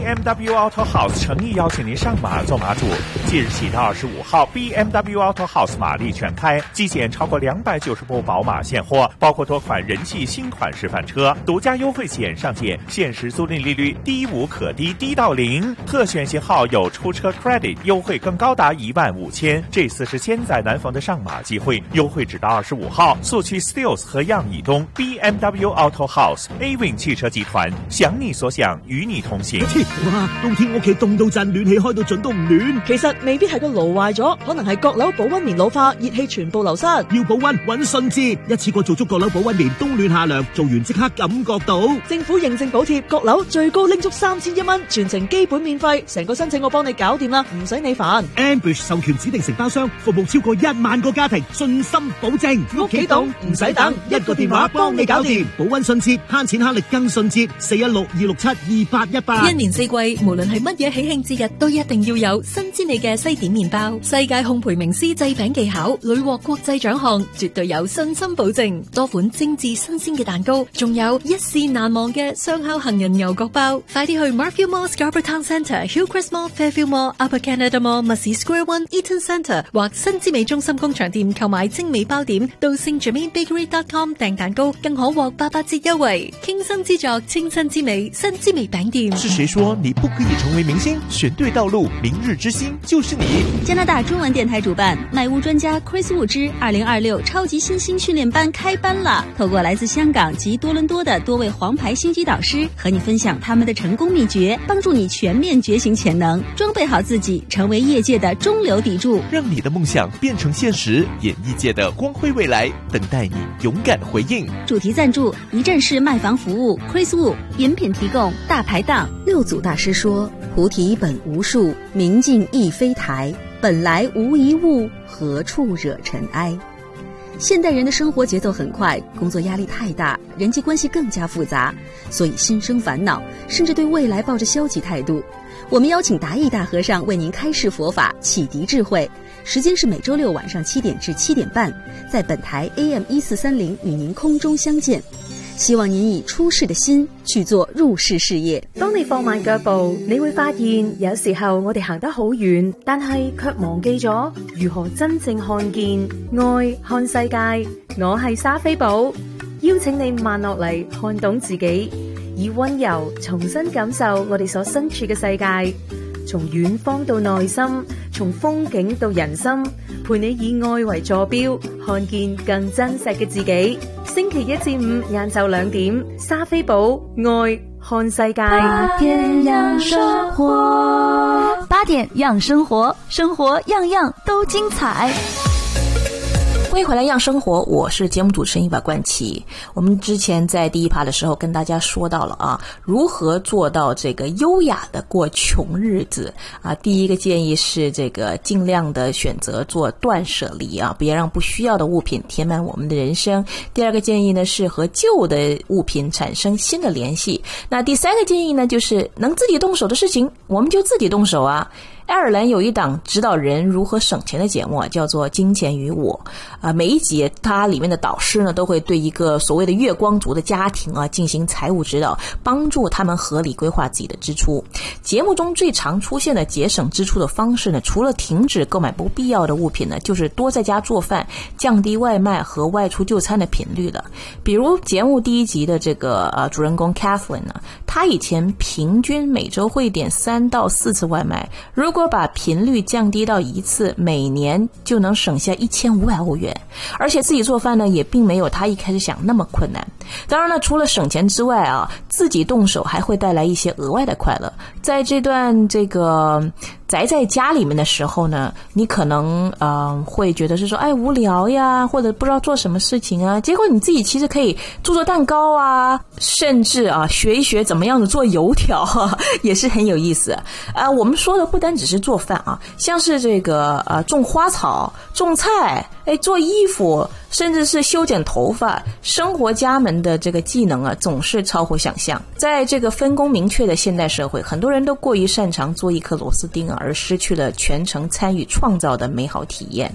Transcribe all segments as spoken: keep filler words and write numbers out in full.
M W Auto House 诚意邀请您上马做马主。即日起到二十五号 ，B M W Auto House 马力全开，极简超过两百九十部宝马现货，包括多款人气新款示范车，独家优惠险上线，限时租赁利率低无可低，低到零。特选型号有出车 credit 优惠更高达一万五千，这次是千载难逢的上马机会，优惠直到二十五號，速去 Steels 和漾以東 B M W Auto House A Wing 汽車集團，想你所想，與你同行。 哇，冬天屋企凍到震，暖氣開到盡都唔暖。 其實未必係個爐壞咗，可能係閣樓保溫棉老化，熱氣全部流失。 要保溫揾信捷，一次過做足閣樓保溫棉，冬暖夏涼，做完即刻感覺到。 政府認證補貼，閣樓最高拎足三千一蚊，全程基本免費，成個申請我幫你搞掂啦，唔使你煩。 Ambush 授權指定承包商，服務超過一萬個家庭，信心保證。 屋企凍唔使等，一個電話幫你搞掂。 保溫信捷，慳錢慳力更信捷。四一六二六七二八一八。 一年四季，無論係乜嘢喜慶節日，都一定要有新之味嘅西點麵包。世界烘焙名師製餅技巧，屢獲國際獎項，絕對有信心保證。多款精緻新鮮嘅蛋糕，仲有一試難忘嘅雙烤杏仁牛角包。快啲去 Markfield Mall、Scarborough Town Centre、Hillcrest Mall、Fairfield Mall、Upper Canada Mall、Mussey Square One、Eaton Centre 或新之美中心工場店購買精美包點，到 Saint Germain Bakery dot com 訂蛋糕，更可獲八八折優惠。傾心之作，清新之美，新之美餅店。 是誰說你不可以成為明星？選對道路，明日之星就是你。 加拿大中文電台主辦賣屋專家 Chris Wu 之二零二六超級新星訓練班開班了。透過來自香港及多倫多的多位黃牌星級導師，和你分享他們的成功秘訣，幫助你全面覺醒潛能，裝備好自己，成為業界的中流砥柱， 讓你的夢想變成現實。演藝界的光輝未來，等待你勇敢回應。 主題贊助一站式賣房服務 Chris Wu， 飲品提供大排檔。 六祖大師說：菩提本無樹，明鏡亦非台，本來無一物，何處惹塵埃。現代人的生活節奏很快，工作壓力太大，人際關係更加複雜，所以心生煩惱，甚至對未來抱着消極態度。我們邀請達義大和尚為您開示佛法，啟迪智慧。時間是每週六晚上七點至七點半，在本台 A M 一四三零與您空中相見。希望您以出世的心去做入世事業。 當你放慢腳步，你會發現有時候我哋行得好遠，但係卻忘記咗如何真正看見愛、看世界。我係莎菲寶，邀請你慢落嚟，看懂自己，以溫柔重新感受我哋所身處嘅世界。從遠方到內心，從風景到人心，陪你以愛為坐標，看見更真實嘅自己。星期一至五晏晝兩點，莎菲寶愛看世界。 八點讓生活，八點讓生活，生活樣樣都精彩。 歡迎回來樣生活，我是節目主持人一把冠奇。我們之前在第一趴的時候跟大家說到了啊，如何做到這個優雅的過窮日子啊。第一個建議是這個盡量的選擇做斷捨離啊，別讓不需要的物品填滿我們的人生。第二個建議呢是和舊的物品產生新的聯繫。那第三個建議呢就是能自己動手的事情我們就自己動手啊。愛爾蘭有一檔指導人如何省錢的節目啊，叫做《金錢與我》啊。每一集它裡面的導師呢，都會對一個所謂的月光族的家庭啊進行財務指導，幫助他們合理規劃自己的支出。節目中最常出現的節省支出的方式呢，除了停止購買不必要的物品呢，就是多在家做飯，降低外賣和外出就餐的頻率了。比如節目第一集的這個呃主人公 Kathleen 呢，她以前平均每週會點三到四次外賣，如如果把頻率降低到一次，每年就能省下一千五百歐元，而且自己做飯呢，也並沒有他一開始想那麼困難。當然了，除了省錢之外啊，自己動手還會帶來一些額外的快樂。在這段這個宅在家裡面的時候呢，你可能嗯、呃、會覺得是說，哎，無聊呀，或者不知道做什麼事情啊。結果你自己其實可以做做蛋糕啊，甚至啊學一學怎麼樣的做油條啊，也是很有意思啊。我們說的不單只是做飯啊，像是這個呃種花草、種菜，哎，做衣服，甚至是修剪頭髮，生活家門的這個技能啊，總是超乎想象。在這個分工明確的現代社會，很多人都過於擅長做一顆螺絲釘啊，而失去了全程參與創造的美好體驗。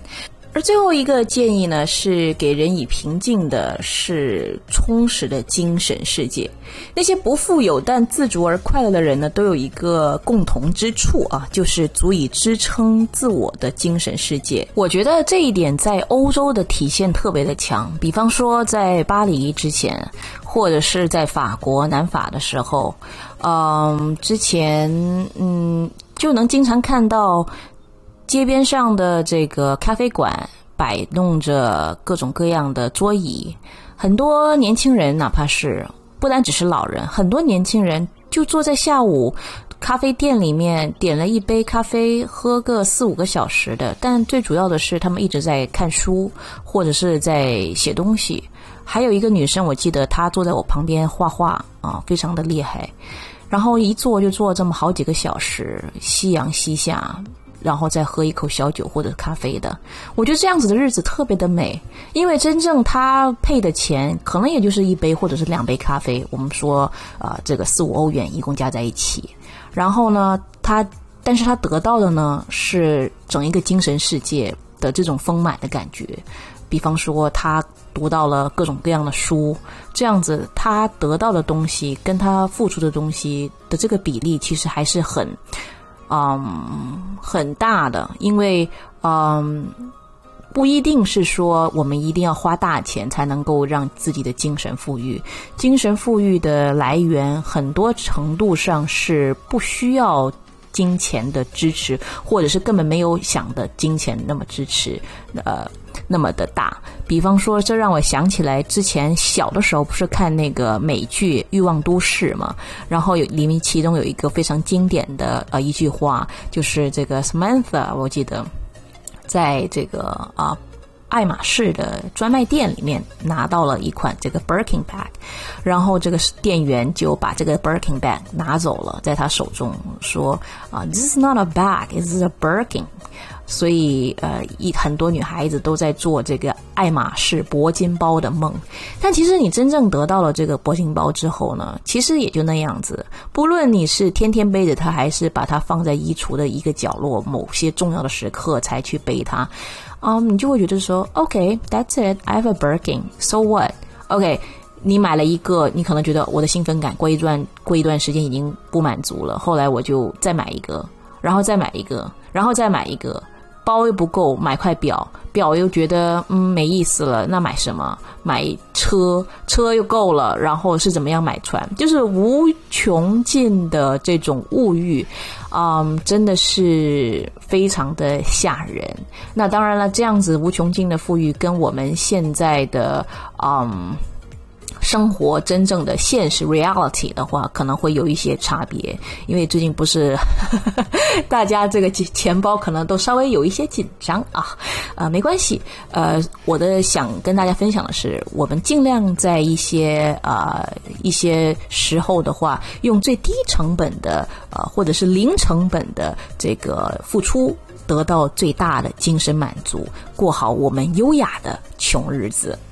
而最后一个建议呢，是给人以平静的是充实的精神世界。那些不富有但自足而快乐的人呢，都有一个共同之处啊，就是足以支撑自我的精神世界。我觉得这一点在欧洲的体现特别的强，比方说在巴黎之前，或者是在法国南法的时候，嗯，之前嗯就能经常看到街边上的这个咖啡馆摆弄着各种各样的桌椅，很多年轻人，哪怕是不单只是老人，很多年轻人就坐在下午咖啡店里面点了一杯咖啡，喝个四五个小时的，但最主要的是他们一直在看书或者是在写东西。还有一个女生，我记得她坐在我旁边画画啊，非常的厉害，然后一坐就坐这么好几个小时，夕阳西下，然后再喝一口小酒或者咖啡的。我觉得这样子的日子特别的美，因为真正他配的钱可能也就是一杯或者是两杯咖啡，我们说呃这个四五欧元一共加在一起，然后呢他但是他得到的呢是整一个精神世界的这种丰满的感觉。比方说他读到了各种各样的书，这样子他得到的东西跟他付出的东西的这个比例其实还是很嗯，很大的，因为嗯，不一定是说我们一定要花大钱才能够让自己的精神富裕。精神富裕的来源很多程度上是不需要金钱的支持，或者是根本没有想的金钱那么支持，呃，那么的大。比方说，这让我想起来之前小的时候不是看那个美剧《欲望都市》嘛，然后有里面其中有一个非常经典的呃一句话，就是这个 Samantha， 我记得在这个啊。爱马仕的专卖店里面拿到了一款这个 Birkin bag， 然后这个店员就把这个 Birkin bag 拿走了，在他手中说啊、uh,，This is not a bag, it's a Birkin。所以呃，一很多女孩子都在做这个爱马仕铂金包的梦，但其实你真正得到了这个铂金包之后呢，其实也就那样子。不論你是天天背着它，还是把它放在衣櫥的一个角落，某些重要的时刻才去背它，嗯，你就会觉得说 OK, that's it, I have a Birkin, so what? OK， 你买了一个，你可能觉得我的兴奋感过一段过一段时间已经不满足了，后来我就再买一个，然后再买一个，然后再买一个。包又不够，买块表，表又觉得嗯没意思了，那买什么？买车，车又够了，然后是怎么样买船？就是无穷尽的这种物欲，嗯，真的是非常的吓人。那当然了，这样子无穷尽的富裕跟我们现在的嗯生活真正的现实 reality 的话，可能会有一些差别，因为最近不是大家这个钱包可能都稍微有一些紧张啊，呃，没关系，呃，我的想跟大家分享的是，我们尽量在一些呃一些时候的话，用最低成本的呃或者是零成本的这个付出，得到最大的精神满足，过好我们优雅的穷日子。